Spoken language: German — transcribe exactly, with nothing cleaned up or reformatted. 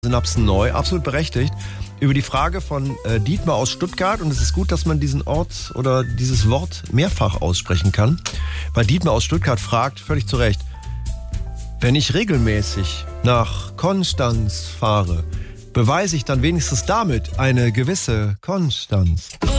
Synapsen neu, absolut berechtigt, über die Frage von äh, Dietmar aus Stuttgart. Und es ist gut, dass man diesen Ort oder dieses Wort mehrfach aussprechen kann, weil Dietmar aus Stuttgart fragt, völlig zu Recht, wenn ich regelmäßig nach Konstanz fahre, beweise ich dann wenigstens damit eine gewisse Konstanz?